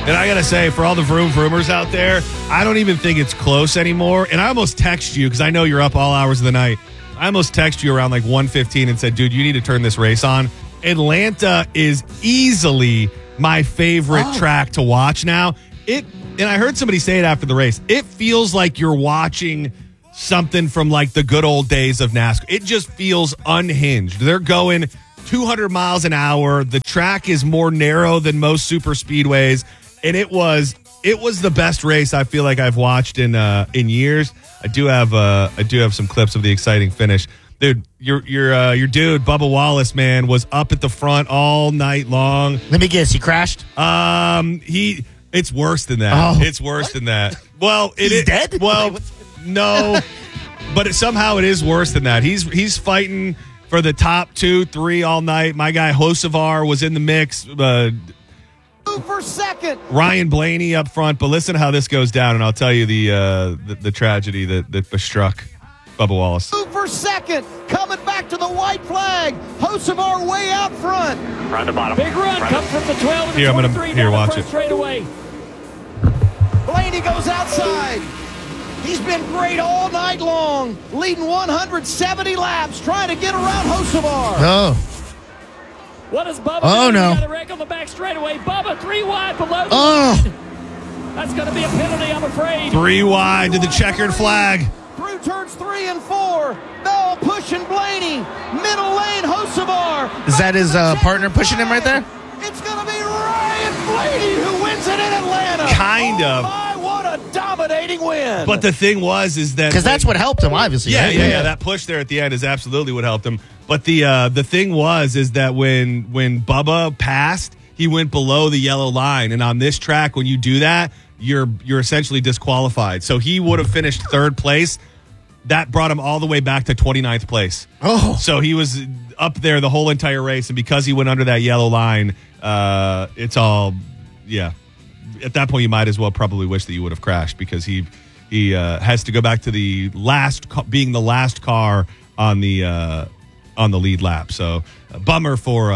And I got to say, for all the vroomers out there, I don't even think it's close anymore. And I almost text you because I know you're up all hours of the night. I almost text you around like 1:15 and said, dude, you need to turn this race on. Atlanta is easily my favorite track to watch now. And I heard somebody say it after the race. It feels like you're watching something from like the good old days of NASCAR. It just feels unhinged. They're going 200 miles an hour. The track is more narrow than most super speedways. And it was the best race I feel like I've watched in years. I do have some clips of the exciting finish. Dude, your dude Bubba Wallace, man, was up at the front all night long. Let me guess, he crashed? It's worse than that. Oh. It's worse than that. Well, He's dead? Well, no, but somehow it is worse than that. He's fighting for the top 2, 3 all night. My guy Hocevar was in the mix. For second. Ryan Blaney up front, but listen to how this goes down, and I'll tell you the tragedy that bestruck Bubba Wallace. For second, coming back to the white flag. Hocevar way out front. Front to bottom. Big run comes from the 12 and Here, the I'm 23 gonna down watch the front it. straightaway. Blaney goes outside. He's been great all night long, leading 170 laps, trying to get around Hocevar. No. What does Bubba Oh, do? no. He got a wreck on the back straightaway. Bubba 3 wide below the Oh. lead. That's going to be a penalty, I'm afraid. 3 wide to the checkered flag. Through turns 3 and 4. Bell pushing Blaney. Middle lane, Hocevar. Is that his partner pushing him right there? It's going to be Ryan Blaney who wins it in Atlanta. Kind oh of. My, what a dominating win. But the thing is that Because that's what helped him, obviously. Yeah, right? yeah. That push there at the end is absolutely what helped him. But the thing is that when Bubba passed, he went below the yellow line, and on this track, when you do that, you're essentially disqualified. So he would have finished 3rd place. That brought him all the way back to 29th place. Oh. So he was up there the whole entire race, and because he went under that yellow line, it's all, yeah. At that point, you might as well probably wish that you would have crashed because he has to go back to being the last car on the lead lap. So bummer for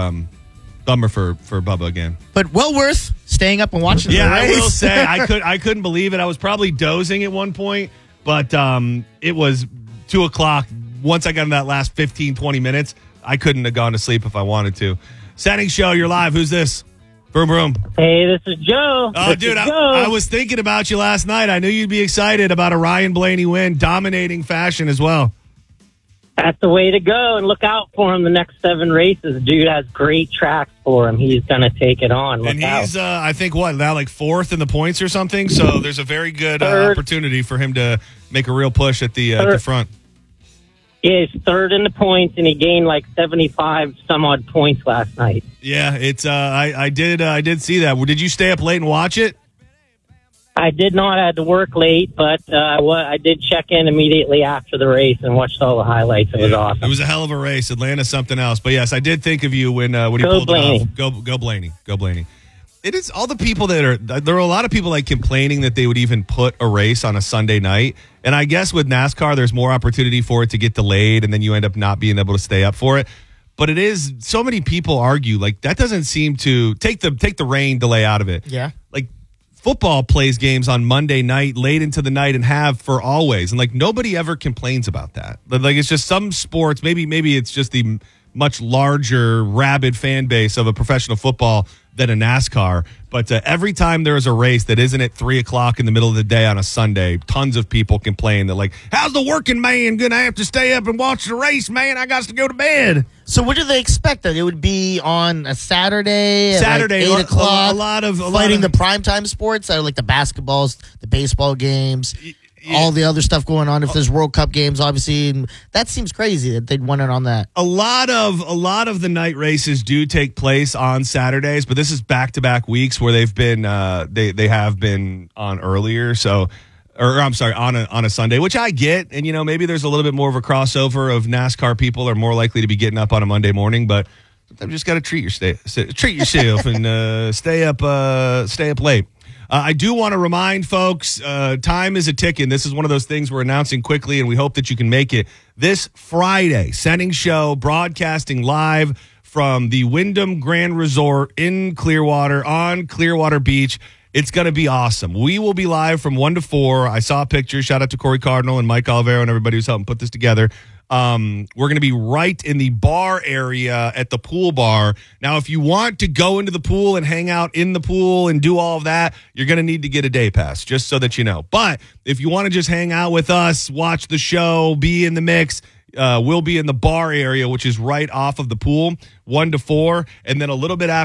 Bubba again. But well worth staying up and watching the race. I will say I couldn't believe it. I was probably dozing at one point, but it was 2:00. Once I got in that last 15, 20 minutes, I couldn't have gone to sleep if I wanted to. Setting show, you're live. Who's this? Boom, boom. Hey, this is Joe. Oh, dude, I was thinking about you last night. I knew you'd be excited about a Ryan Blaney win, dominating fashion as well. That's the way to go, and look out for him the next 7 races. Dude has great tracks for him. He's going to take it on. Look And out. he's, I think, now like 4th in the points or something. So there's a very good opportunity for him to make a real push at the front. Yeah, he's 3rd in the points, and he gained like 75 some odd points last night. Yeah, it's I did see that. Did you stay up late and watch it? I did not. I had to work late, but I did check in immediately after the race and watched all the highlights. It was awesome. It was a hell of a race. Atlanta something else. But yes, I did think of you when you Go pulled Blaney. it off. Go Blaney. Go Blaney. It is all the people there are a lot of people like complaining that they would even put a race on a Sunday night. And I guess with NASCAR, there's more opportunity for it to get delayed, and then you end up not being able to stay up for it. But it is, so many people argue like that doesn't seem to take the rain delay out of it. Yeah. Like football plays games on Monday night, late into the night, and have for always. And like nobody ever complains about that. But like it's just some sports, maybe it's just the much larger, rabid fan base of a professional football than a NASCAR. But every time there is a race that isn't at 3:00 in the middle of the day on a Sunday, tons of people complain that like, how's the working man going to have to stay up and watch the race, man? I got to go to bed. So what do they expect? That it would be on a Saturday at like 8 o'clock? A lot of the primetime sports, like the basketballs, the baseball games, all the other stuff going on. If there's World Cup games, obviously, and that seems crazy that they'd want it on that. A lot of the night races do take place on Saturdays, but this is back-to-back weeks where they've been they have been on earlier. So, I'm sorry, on a Sunday, which I get, and maybe there's a little bit more of a crossover of NASCAR people are more likely to be getting up on a Monday morning, but sometimes you just got to treat yourself and stay up late. I do want to remind folks, time is a ticking. This is one of those things we're announcing quickly, and we hope that you can make it this Friday. Setting show, broadcasting live from the Wyndham Grand Resort in Clearwater on Clearwater Beach. It's going to be awesome. We will be live from 1 to 4. I saw a picture. Shout out to Corey Cardinal and Mike Olivero and everybody who's helping put this together. We're going to be right in the bar area at the pool bar. Now, if you want to go into the pool and hang out in the pool and do all of that, you're going to need to get a day pass, just so that you know. But if you want to just hang out with us, watch the show, be in the mix, we'll be in the bar area, which is right off of the pool, 1 to 4. And then a little bit after